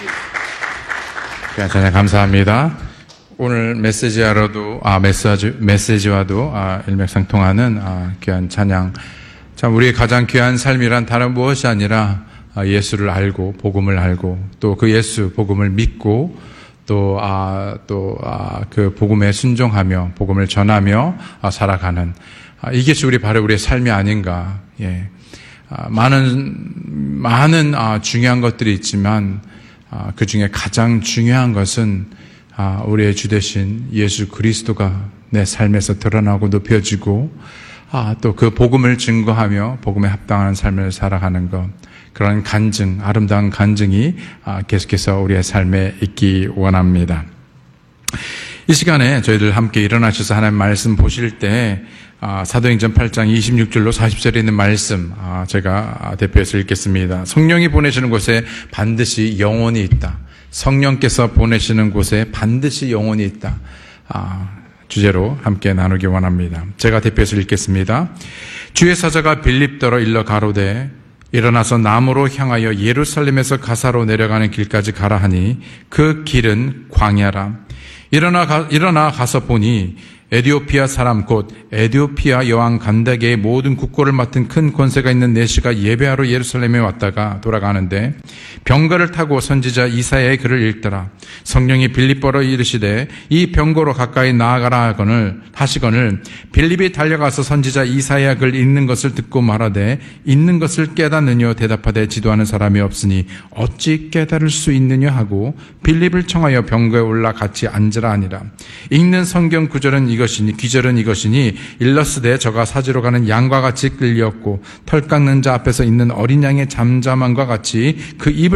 찬양 감사합니다. 오늘 메시지와도 일맥상통하는 귀한 찬양. 참 우리의 가장 귀한 삶이란 다른 무엇이 아니라 예수를 알고 복음을 알고 또 그 예수 복음을 믿고 또 그 복음에 순종하며 복음을 전하며 살아가는 이것이 바로 우리의 삶이 아닌가. 예. 많은 중요한 것들이 있지만 그 중에 가장 중요한 것은 우리의 주 되신 예수 그리스도가 내 삶에서 드러나고 높여지고 또 그 복음을 증거하며 복음에 합당한 삶을 살아가는 것, 그런 간증, 아름다운 간증이 계속해서 우리의 삶에 있기 원합니다. 이 시간에 저희들 함께 일어나셔서 하나님 말씀 보실 때 사도행전 8장 26절로 40절에 있는 말씀 제가 대표해서 읽겠습니다. 성령이 보내시는 곳에 반드시 영혼이 있다. 성령께서 보내시는 곳에 반드시 영혼이 있다. 주제로 함께 나누기 원합니다. 제가 대표해서 읽겠습니다. 주의 사자가 빌립더로 일러 가로되 일어나서 남으로 향하여 예루살렘에서 가사로 내려가는 길까지 가라 하니 그 길은 광야라. 일어나 가서 보니 에디오피아 사람 곧 에디오피아 여왕 간다게의 모든 국고를 맡은 큰 권세가 있는 내시가 예배하러 예루살렘에 왔다가 돌아가는데 병거를 타고 선지자 이사야의 글을 읽더라. 성령이 빌립보로 이르시되 이 병거로 가까이 나아가라 하시거늘 빌립이 달려가서 선지자 이사야 글 읽는 것을 듣고 말하되 읽는 것을 깨닫느냐 대답하되 지도하는 사람이 없으니 어찌 깨달을 수 있느냐 하고 빌립을 청하여 병거에 올라 같이 앉으라 하니라. 읽는 성경 구절은 귀절은 이것이니 일러스되 저가 사지로 가는 양과 같이 끌렸고 털 깎는 자 앞에서 있는 어린 양의 잠잠함과 같이 그 입을